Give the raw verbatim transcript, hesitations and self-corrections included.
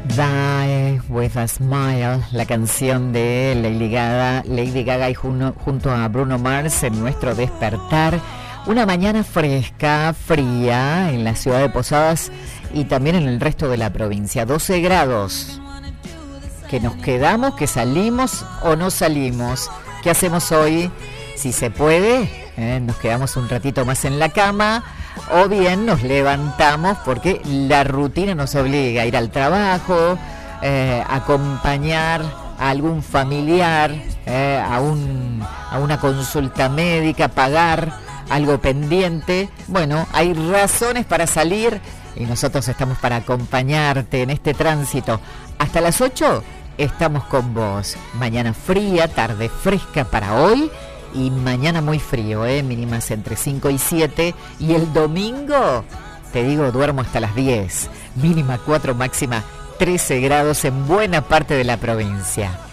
Die with a Smile, la canción de Lady Gaga, Lady Gaga y junto, junto a Bruno Mars en nuestro despertar. Una mañana fresca, fría en la ciudad de Posadas y también en el resto de la provincia. doce grados. ¿Que nos quedamos, que salimos o no salimos? ¿Qué hacemos hoy? Si se puede, ¿eh? Nos quedamos un ratito más en la cama. O bien nos levantamos porque la rutina nos obliga a ir al trabajo, eh, acompañar a algún familiar, eh, a, un, a una consulta médica, pagar algo pendiente. Bueno, hay razones para salir y nosotros estamos para acompañarte en este tránsito. Hasta las ocho estamos con vos. Mañana fría, tarde fresca para hoy. Y mañana muy frío, ¿eh? Mínimas entre cinco y siete. Y el domingo, te digo, duermo hasta las diez. Mínima cuatro, máxima trece grados en buena parte de la provincia.